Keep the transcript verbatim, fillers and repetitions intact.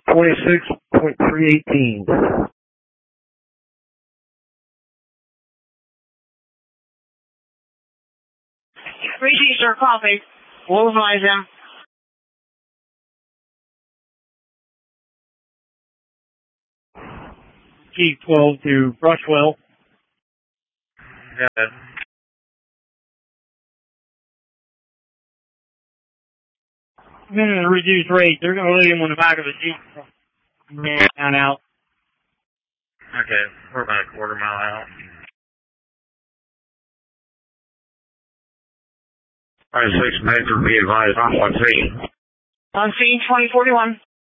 twenty-six point three eighteen. three G, sir, copy. Localize him. G twelve to Brushwell. Good. Mm, reduced rate. They're going to leave him on the back of the Jeep. Down out. Okay, we're about a quarter mile out. Five six Major, be advised, on scene. On scene, twenty forty-one.